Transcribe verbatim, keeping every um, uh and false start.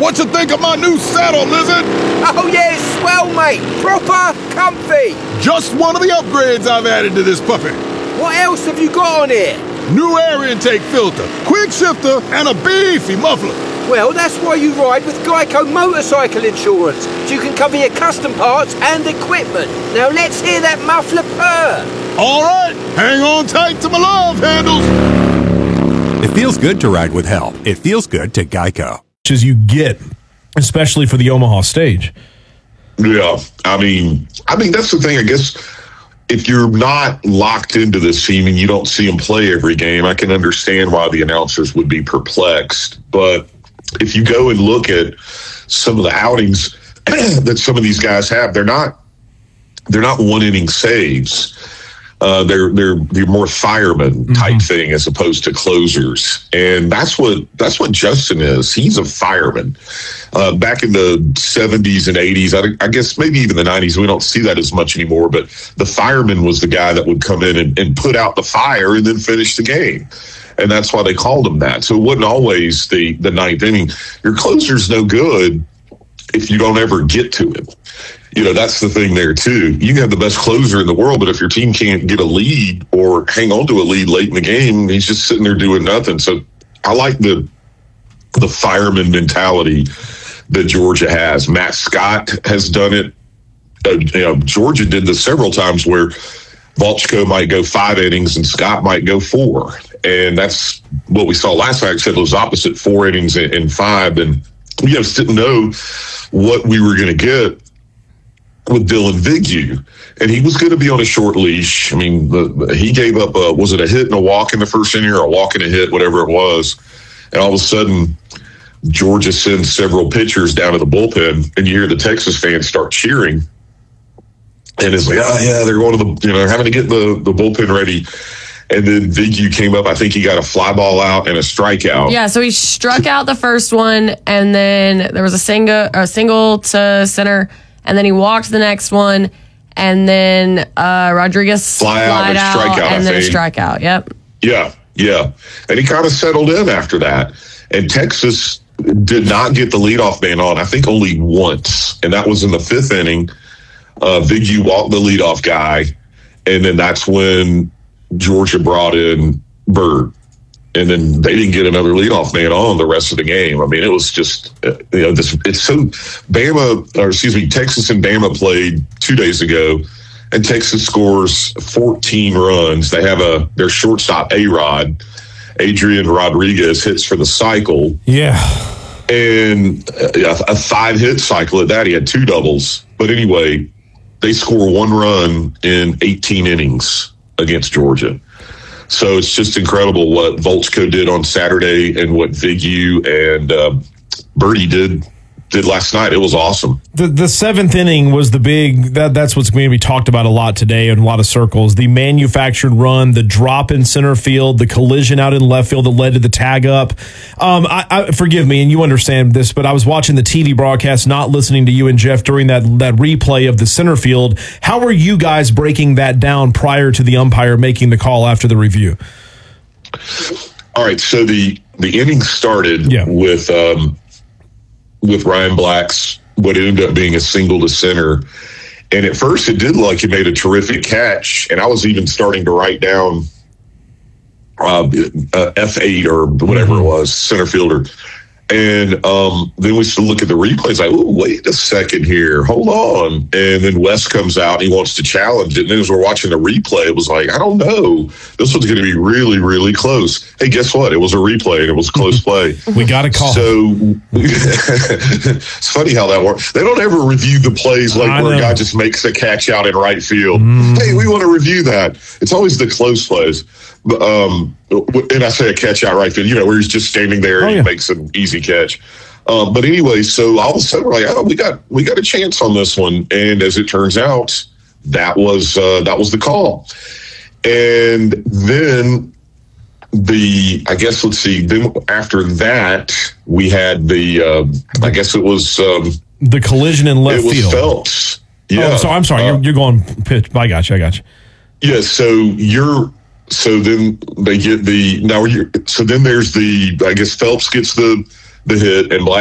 What you think of my new saddle, Lizard? Oh yeah, it's swell, mate. Proper comfy. Just one of the upgrades I've added to this puppy. What else have you got on here? New air intake filter, quick shifter, and a beefy muffler. Well, that's why you ride with Geico Motorcycle Insurance, so you can cover your custom parts and equipment. Now let's hear that muffler purr. All right, hang on tight to my love handles. It feels good to ride with help. It feels good to Geico. As you get, especially for the Omaha stage. Yeah, I mean, I mean that's the thing. I guess if you're not locked into this team and you don't see them play every game, I can understand why the announcers would be perplexed. But if you go and look at some of the outings that some of these guys have, they're not they're not one inning saves. Uh, they're they're they're more fireman type mm-hmm. thing as opposed to closers, and that's what that's what Justin is. He's a fireman. Uh, back in the seventies and eighties, I, I guess maybe even the nineties, we don't see that as much anymore. But the fireman was the guy that would come in and, and put out the fire and then finish the game, and that's why they called him that. So it wasn't always the the ninth inning. Your closer's no good if you don't ever get to him. You know, that's the thing there, too. You can have the best closer in the world, but if your team can't get a lead or hang on to a lead late in the game, he's just sitting there doing nothing. So I like the the fireman mentality that Georgia has. Matt Scott has done it. Uh, you know, Georgia did this several times where Volchko might go five innings and Scott might go four. And that's what we saw last night, except it was opposite, four innings and, and five. And we just didn't know what we were going to get with Dylan Vignew, and he was going to be on a short leash. I mean, the, he gave up, a, was it a hit and a walk in the first inning or a walk and a hit, whatever it was. And all of a sudden, Georgia sends several pitchers down to the bullpen, and you hear the Texas fans start cheering. And it's like, oh, yeah, they're going to the, you know, having to get the, the bullpen ready. And then Vignew came up. I think he got a fly ball out and a strikeout. Yeah, so he struck out the first one, and then there was a single, a single to center. And then he walked the next one, and then uh, Rodriguez Fly out and out, strikeout, and I then a think. strikeout. Yep. Yeah, yeah. And he kind of settled in after that. And Texas did not get the leadoff man on, I think, only once. And that was in the fifth inning. Uh, Vignew walked the leadoff guy, and then that's when Georgia brought in Bird. And then they didn't get another leadoff man on the rest of the game. I mean, it was just, uh, you know, this. It's so Bama, or excuse me, Texas and Bama played two days ago, and Texas scores fourteen runs. They have a their shortstop A-Rod, Adrian Rodriguez, hits for the cycle. Yeah, and a, a five hit cycle at that. He had two doubles, but anyway, they score one run in eighteen innings against Georgia. So it's just incredible what Volchko did on Saturday and what Vignew and uh, Birdie did did last night. It was awesome. The the seventh inning was the big, that, that's what's going to be talked about a lot today in a lot of circles. The manufactured run, the drop in center field, the collision out in left field that led to the tag up. Um, I, I forgive me, and you understand this, but I was watching the T V broadcast, not listening to you and Jeff during that, that replay of the center field. How were you guys breaking that down prior to the umpire making the call after the review? All right, so the, the inning started yeah. with um, with Ryan Black's what ended up being a single to center. And at first it did look like he made a terrific catch. And I was even starting to write down uh, uh, F eight or whatever it was, center fielder. And um, then we look at the replays, like, oh, wait a second here, hold on. And then Wes comes out and he wants to challenge it. And then as we're watching the replay, it was like, I don't know. This one's going to be really, really close. Hey, guess what? It was a replay and it was a close play. We got a call. So it's funny how that works. They don't ever review the plays like I where know. a guy just makes a catch out in right field. Mm. Hey, we want to review that. It's always the close plays. Um, and I say a catch out right field, you know, where he's just standing there Oh, and yeah. he makes an easy catch. Um, but anyway, so all of a sudden we're like, oh, we got we got a chance on this one. And as it turns out, that was uh, that was the call. And then the I guess let's see. Then after that, we had the uh, I guess it was um, The collision in left it was field. Phelps. Yeah, Oh, so I'm sorry. Uh, you're, you're going pitch. I got you. I got you. Yeah, so you're so then they get the now you so then there's the I guess Phelps gets the the hit and Black